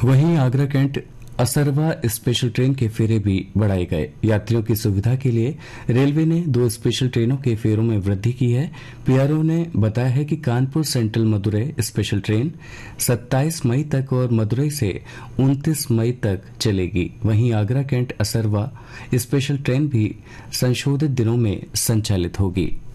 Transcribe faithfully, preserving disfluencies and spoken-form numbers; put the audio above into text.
वहीं Agra cantt Asarwa special train के फेरे भी बढ़ाए गए। यात्रियों की सुविधा के लिए रेलवे ने दो स्पेशल ट्रेनों के फेरों में वृद्धि की है। पीआरओ ने बताया है कि Kanpur central Madurai special train सत्ताईस मई तक और मदुरई से उनतीस मई तक चलेगी। वहीं Agra cantt Asarwa special train भी संशोधित दिनों में संचालित होगी।